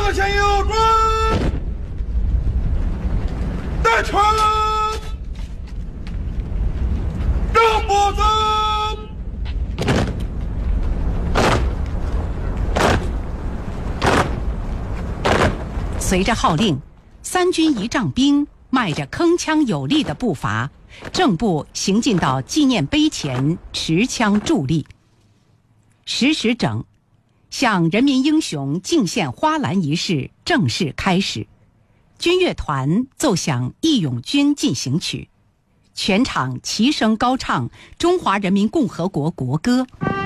向前右转，带拳，让步子。 随着号令，3军仪仗兵迈着铿锵有力的步伐，正步行进到纪念碑前，持枪伫立。10时整，向人民英雄敬献花篮仪式正式开始。军乐团奏响《义勇军进行曲》，全场齐声高唱中华人民共和国国歌。